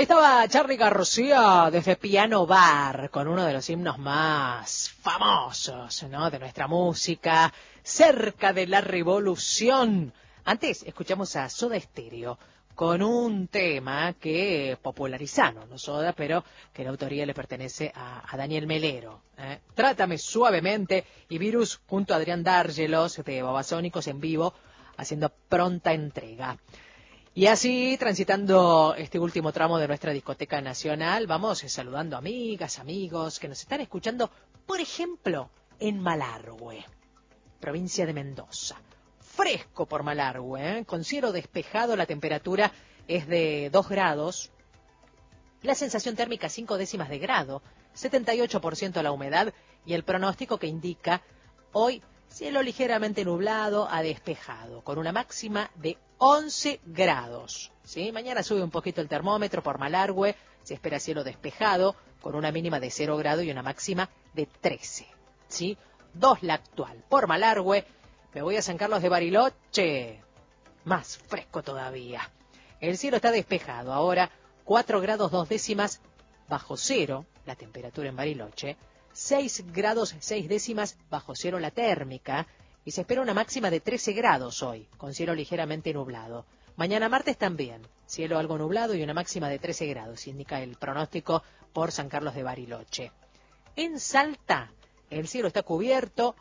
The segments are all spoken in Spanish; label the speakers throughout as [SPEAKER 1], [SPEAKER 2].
[SPEAKER 1] Ahí estaba Charly García desde Piano Bar, con uno de los himnos más famosos, ¿no?, de nuestra música, Cerca de la Revolución. Antes escuchamos a Soda Stereo con un tema que popularizaron, no Soda, pero que la autoría le pertenece a Daniel Melero. Trátame suavemente, y Virus junto a Adrián Dárgelos de Babasónicos en vivo, haciendo pronta entrega. Y así, transitando este último tramo de nuestra discoteca nacional, vamos saludando amigas, amigos que nos están escuchando, por ejemplo, en Malargüe, provincia de Mendoza. Fresco por Malargüe, con cielo despejado, la temperatura es de 2 grados, la sensación térmica 5 décimas de grado, 78% la humedad, y el pronóstico que indica hoy cielo ligeramente nublado a despejado, con una máxima de 11 grados. ¿Sí? Mañana sube un poquito el termómetro por Malargüe, se espera cielo despejado, con una mínima de 0 grado y una máxima de 13. ¿Sí? 2 la actual. Por Malargüe, me voy a San Carlos de Bariloche, más fresco todavía. El cielo está despejado, ahora 4 grados 2 décimas bajo cero, la temperatura en Bariloche, 6 grados 6 décimas bajo cero la térmica, y se espera una máxima de 13 grados hoy, con cielo ligeramente nublado. Mañana martes también, cielo algo nublado y una máxima de 13 grados, indica el pronóstico por San Carlos de Bariloche. En Salta, el cielo está cubierto,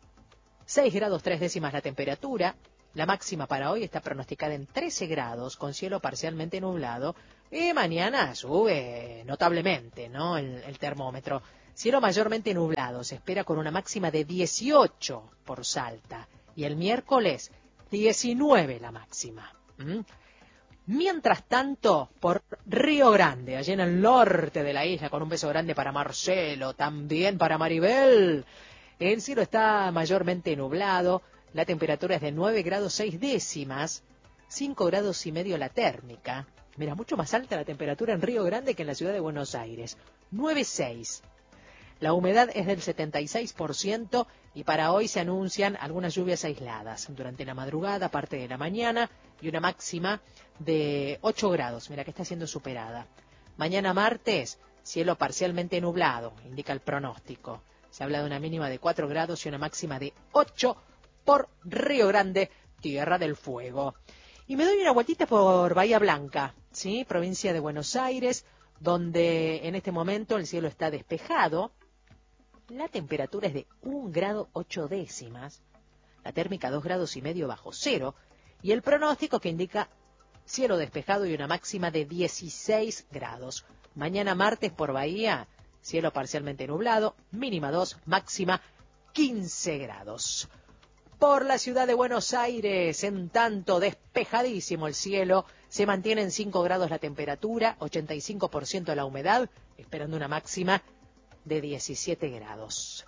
[SPEAKER 1] 6 grados 3 décimas la temperatura, la máxima para hoy está pronosticada en 13 grados, con cielo parcialmente nublado, y mañana sube notablemente, ¿no?, el termómetro. Cielo mayormente nublado, se espera con una máxima de 18 por Salta, y el miércoles 19 la máxima. Mientras tanto, por Río Grande, allá en el norte de la isla, con un beso grande para Marcelo, también para Maribel, el cielo está mayormente nublado, la temperatura es de 9 grados 6 décimas, 5 grados y medio la térmica. Mira, mucho más alta la temperatura en Río Grande que en la ciudad de Buenos Aires, 9,6. La humedad es del 76%, y para hoy se anuncian algunas lluvias aisladas durante la madrugada, parte de la mañana, y una máxima de 8 grados, mira que está siendo superada. Mañana martes, cielo parcialmente nublado, indica el pronóstico. Se habla de una mínima de 4 grados y una máxima de 8 por Río Grande, Tierra del Fuego. Y me doy una vueltita por Bahía Blanca, ¿sí?, provincia de Buenos Aires, donde en este momento el cielo está despejado. La temperatura es de 1 grado 8 décimas, la térmica 2 grados y medio bajo cero, y el pronóstico que indica cielo despejado y una máxima de 16 grados. Mañana martes por Bahía, cielo parcialmente nublado, mínima 2, máxima 15 grados. Por la ciudad de Buenos Aires, en tanto, despejadísimo el cielo, se mantiene en 5 grados la temperatura, 85% la humedad, esperando una máxima de 17 grados.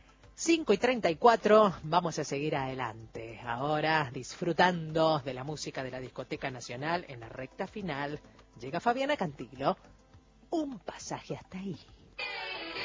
[SPEAKER 1] 5:34, vamos a seguir adelante. Ahora disfrutando de la música de la Discoteca Nacional en la recta final. Llega Fabiana Cantilo, un pasaje hasta ahí.